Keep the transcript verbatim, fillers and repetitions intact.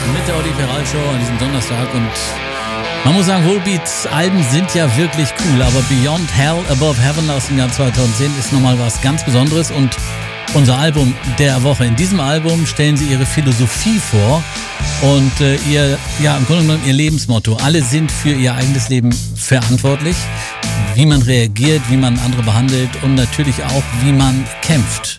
mit der Olli Ferrari Show an diesem Donnerstag und man muss sagen, Volbeats Alben sind ja wirklich cool, aber Beyond Hell, Above Heaven aus dem Jahr zweitausendzehn ist nochmal was ganz Besonderes und unser Album der Woche. In diesem Album stellen sie ihre Philosophie vor und äh, ihr, ja, im Grunde genommen ihr Lebensmotto. Alle sind für ihr eigenes Leben verantwortlich, wie man reagiert, wie man andere behandelt und natürlich auch, wie man kämpft.